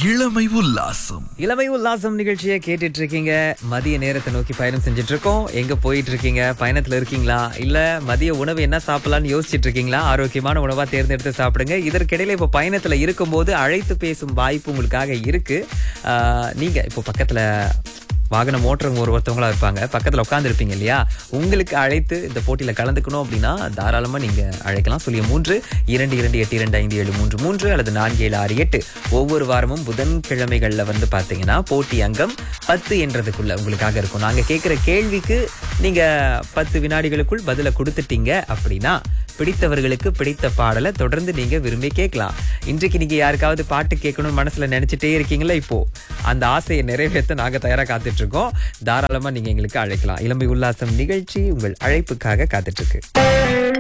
இளமை உல்லாசம். இளமை உல்லாசம் நிகழ்ச்சியை கேட்டுட்டு இருக்கீங்க. மதிய நேரத்தை நோக்கி பயணம் செஞ்சுட்டு இருக்கோம். எங்க போயிட்டு இருக்கீங்க? பயணத்துல இருக்கீங்களா? இல்ல மதிய உணவு என்ன சாப்பிடலாம்னு யோசிச்சுட்டு இருக்கீங்களா? ஆரோக்கியமான உணவா தேர்ந்தெடுத்து சாப்பிடுங்க. இதற்கிடையில இப்ப பயணத்துல இருக்கும்போது அழைத்து பேசும் வாய்ப்பு உங்களுக்காக இருக்கு. நீங்க இப்போ பக்கத்துல வாகனம் ஓட்டுறவங்க ஒருத்தவங்களா இருப்பாங்க, பக்கத்துல உட்கார்ந்து இருப்பீங்க இல்லையா? உங்களுக்கு அழைத்து இந்த போட்டியில கலந்துக்கணும் அப்படின்னா தாராளமா நீங்க அழைக்கலாம். 0322282573 அல்லது 4768. ஒவ்வொரு வாரமும் புதன்கிழமைகள்ல வந்து பாத்தீங்கன்னா போட்டி அங்கம் 10 என்றதுக்குள்ள உங்களுக்காக இருக்கும். நாங்க கேட்கிற கேள்விக்கு நீங்க 10 வினாடிகளுக்குள் பதில கொடுத்துட்டீங்க அப்படின்னா பிடித்தவர்களுக்கு பிடித்த பாடலை தொடர்ந்து நீங்க விரும்பி கேட்கலாம். இன்றைக்கு நீங்க யாருக்காவது பாட்டு கேட்கணும்னு மனசுல நினைச்சிட்டே இருக்கீங்களா? இப்போ அந்த ஆசையை நிறைவேற்ற நாங்க தயாரா காத்துட்டு இருக்கோம். தாராளமா நீங்க எங்களுக்கு அழைக்கலாம். இளமை உல்லாசம் நிகழ்ச்சி உங்கள் அழைப்புக்காக காத்துட்டு இருக்கு.